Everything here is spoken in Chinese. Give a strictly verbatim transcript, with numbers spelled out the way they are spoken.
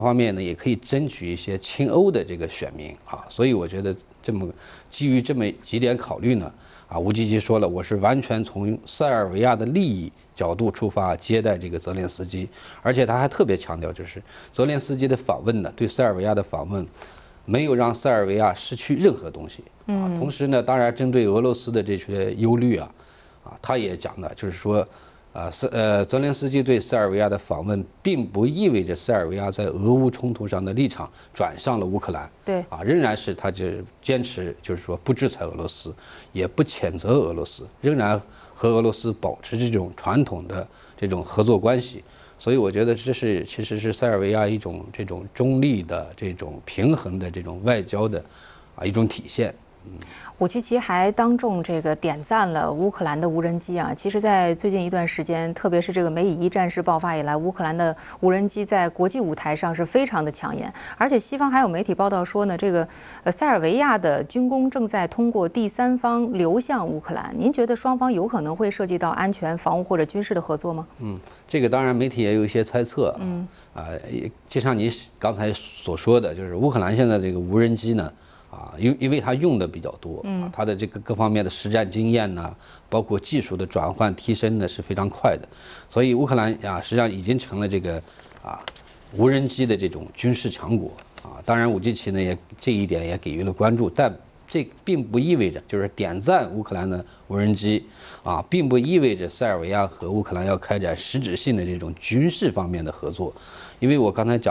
方面呢，也可以争取一些亲欧的这个选民啊，所以我觉得这么基于这么几点考虑呢，啊，吴基奇说了，我是完全从塞尔维亚的利益角度出发接待这个泽连斯基，而且他还特别强调，就是泽连斯基的访问呢，对塞尔维亚的访问没有让塞尔维亚失去任何东西啊。同时呢，当然针对俄罗斯的这些忧虑啊，啊，他也讲了，就是说。啊，塞呃，泽连斯基对塞尔维亚的访问，并不意味着塞尔维亚在俄乌冲突上的立场转向了乌克兰。 对， 啊，仍然是他就坚持，就是说不制裁俄罗斯，也不谴责俄罗斯，仍然和俄罗斯保持这种传统的这种合作关系。所以我觉得这是其实是塞尔维亚一种这种中立的这种平衡的这种外交的啊一种体现。 武契奇还当众这个点赞了乌克兰的无人机啊。其实，在最近一段时间，特别是这个美以一战事爆发以来，乌克兰的无人机在国际舞台上是非常的抢眼。而且，西方还有媒体报道说呢，这个呃塞尔维亚的军工正在通过第三方流向乌克兰。您觉得双方有可能会涉及到安全、防务或者军事的合作吗？ 嗯，这个当然媒体也有一些猜测。嗯。啊，就像你刚才所说的，就是乌克兰现在这个无人机呢。啊，因因为它用的比较多，啊，它的这个各方面的实战经验呢，包括技术的转换提升呢是非常快的，所以乌克兰啊实际上已经成了这个啊无人机的这种军事强国啊。当然，武基奇呢也这一点也给予了关注，但这并不意味着就是点赞乌克兰的无人机啊，并不意味着塞尔维亚和乌克兰要开展实质性的这种军事方面的合作，因为我刚才讲。